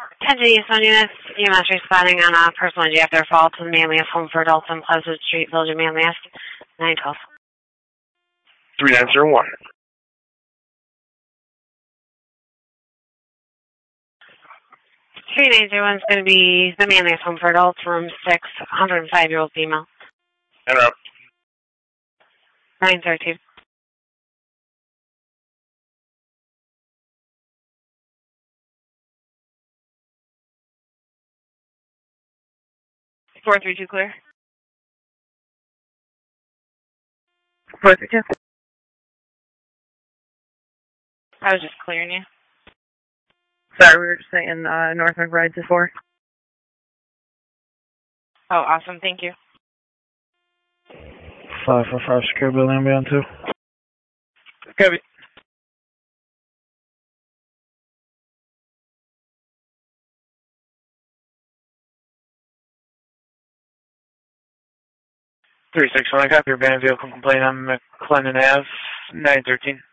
10 East on units, EMS responding on a personal injury after a fall to the Manlius home for adults on Pleasant Street, Village of Manlius, 912. 3901. 3901 is going to be the Manlius home for adults, room 6, 105-year-old female. Interrupt. 913. 432 clear. 432. I was just clearing you. Sorry, we were just saying North McBride to 4. Oh, awesome. Thank you. 545 secure building beyond 2. Copy. Three 6 1. Copy your van vehicle complaint on McLennan Ave, 913.